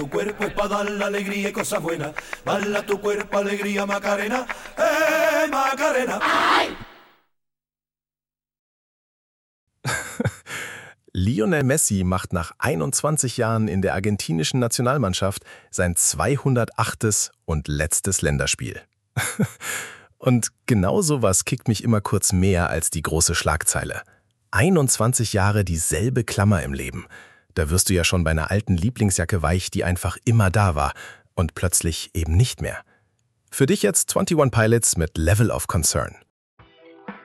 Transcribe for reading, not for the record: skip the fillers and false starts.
Tu cuerpo es para dar la alegría y cosas buenas. Bala tu cuerpo, alegría, Macarena. Macarena! Lionel Messi macht nach 21 Jahren in der argentinischen Nationalmannschaft sein 208. und letztes Länderspiel. Und genau sowas kickt mich immer kurz mehr als die große Schlagzeile. 21 Jahre dieselbe Klammer im Leben. Da wirst du ja schon bei einer alten Lieblingsjacke weich, die einfach immer da war und plötzlich eben nicht mehr. Für dich jetzt 21 Pilots mit Level of Concern.